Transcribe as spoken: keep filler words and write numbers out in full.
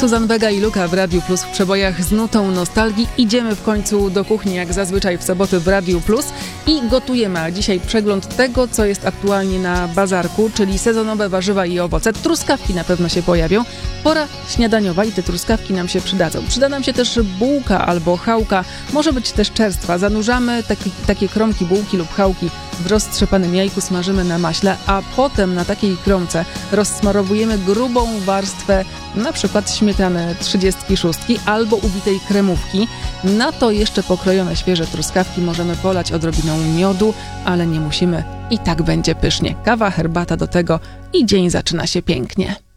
Suzanne Vega i Luka w Radiu Plus w przebojach z nutą nostalgii. Idziemy w końcu do kuchni, jak zazwyczaj w soboty w Radiu Plus i gotujemy. A dzisiaj przegląd tego, co jest aktualnie na bazarku, czyli sezonowe warzywa i owoce. Truskawki na pewno się pojawią. Pora śniadaniowa i te truskawki nam się przydadzą. Przyda nam się też bułka albo chałka, może być też czerstwa. Zanurzamy taki, takie kromki bułki lub chałki w roztrzepanym jajku, smażymy na maśle, a potem na takiej kromce rozsmarowujemy grubą warstwę na przykład śmietany trzydziestki sześć albo ubitej kremówki. Na to jeszcze pokrojone świeże truskawki możemy polać odrobiną miodu, ale nie musimy. I tak będzie pysznie. Kawa, herbata do tego i dzień zaczyna się pięknie.